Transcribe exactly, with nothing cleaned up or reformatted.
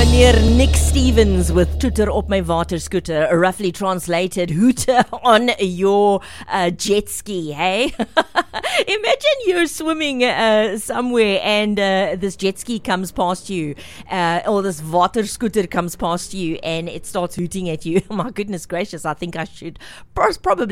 Meneer Nick Stevens with Toeter op my waterscooter, roughly translated, hooter on your uh, jet ski, hey? Imagine you're swimming uh, somewhere and uh, this jet ski comes past you, uh, or this waterscooter comes past you and it starts hooting at you. My goodness gracious, I think I should probably